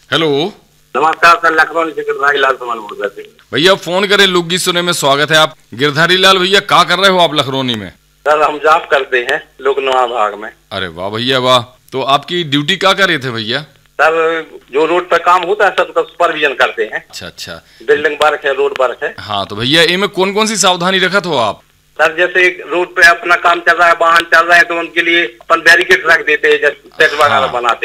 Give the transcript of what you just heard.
Hello, नमस्कार sir, Lucknow से गिरधारी लाल समान बोल रहे थे। भैया फोन करे लोकगीत सुने में स्वागत है। आप गिरधारी लाल भैया क्या कर रहे हो आप लखनऊ में? सर हम जॉब करते हैं लोक निर्माण विभाग में। अरे वाह भैया वाह, तो आपकी ड्यूटी क्या कर रहे थे भैया? सर जो रोड पर काम होता है सब उसका सुपरविजन करते हैं। अच्छा अच्छा, बिल्डिंग वर्क है, रोड वर्क है। हाँ तो भैया इनमें कौन कौन सी सावधानी रखत हो आप? सर जैसे रोड पे अपना काम चल रहा है, वाहन चल रहे हैं तो उनके लिए अपन बैरिकेड रख देते हैं, जैसे सेट वगैरह बनाते हैं।